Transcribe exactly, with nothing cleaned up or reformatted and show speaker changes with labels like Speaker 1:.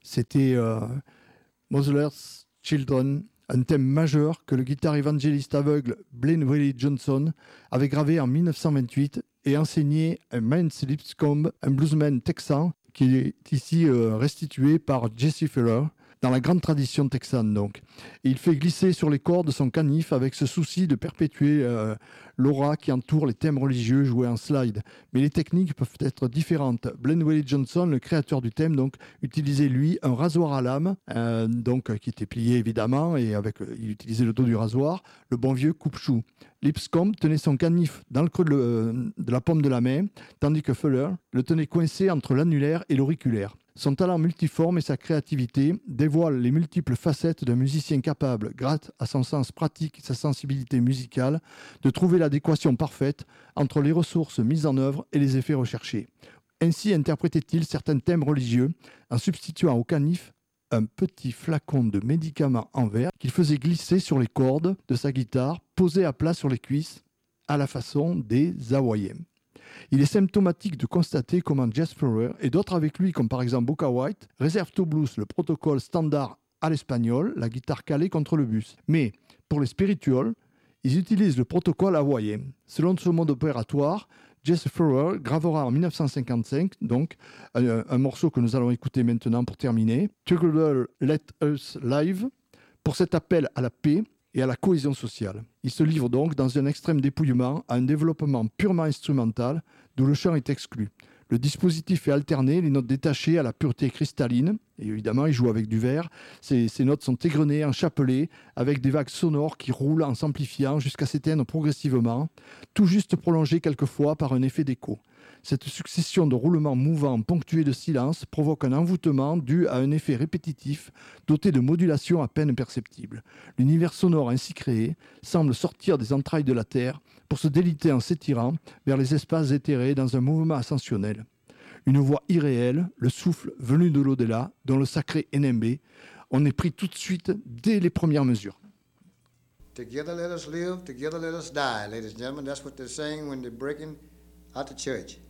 Speaker 1: C'était euh, Mother's Children, un thème majeur que le guitare évangéliste aveugle Blind Willie Johnson avait gravé en dix-neuf cent vingt-huit et enseigné à Mance Lipscomb, un bluesman texan qui est ici euh, restitué par Jesse Fuller, dans la grande tradition texane donc. Et il fait glisser sur les cordes son canif avec ce souci de perpétuer euh, l'aura qui entoure les thèmes religieux joués en slide. Mais les techniques peuvent être différentes. Blind Willie Johnson, le créateur du thème, donc, utilisait lui un rasoir à lame, euh, donc, qui était plié évidemment, et avec, euh, il utilisait le dos du rasoir, le bon vieux coupe-chou. Lipscomb tenait son canif dans le creux de, le, de la paume de la main, tandis que Fuller le tenait coincé entre l'annulaire et l'auriculaire. Son talent multiforme et sa créativité dévoilent les multiples facettes d'un musicien capable, grâce à son sens pratique et sa sensibilité musicale, de trouver l'adéquation parfaite entre les ressources mises en œuvre et les effets recherchés. Ainsi interprétait-il certains thèmes religieux en substituant au canif un petit flacon de médicament en verre qu'il faisait glisser sur les cordes de sa guitare, posé à plat sur les cuisses, à la façon des Hawaïens. Il est symptomatique de constater comment Jesse Fuller et d'autres avec lui, comme par exemple Booker White, réservent au blues le protocole standard à l'espagnol, la guitare calée contre le bus. Mais pour les spirituals, ils utilisent le protocole hawaïen. Selon ce mode opératoire, Jesse Fuller gravera en dix-neuf cent cinquante-cinq, donc, un, un morceau que nous allons écouter maintenant pour terminer, Together Let Us Live, pour cet appel à la paix et à la cohésion sociale. Il se livre donc dans un extrême dépouillement à un développement purement instrumental, d'où le chant est exclu. Le dispositif est alterné, les notes détachées à la pureté cristalline, et évidemment il joue avec du verre. Ces, ces notes sont égrenées en chapelet, avec des vagues sonores qui roulent en s'amplifiant jusqu'à s'éteindre progressivement, tout juste prolongées quelquefois par un effet d'écho. Cette succession de roulements mouvants ponctués de silence provoque un envoûtement dû à un effet répétitif doté de modulations à peine perceptibles. L'univers sonore ainsi créé semble sortir des entrailles de la Terre pour se déliter en s'étirant vers les espaces éthérés dans un mouvement ascensionnel. Une voix irréelle, le souffle venu de l'au-delà, dont le sacré Enembe, on est pris tout de suite dès les premières mesures.
Speaker 2: Together let us live, together let us die, ladies and gentlemen. That's what they're saying when they're breaking out the church.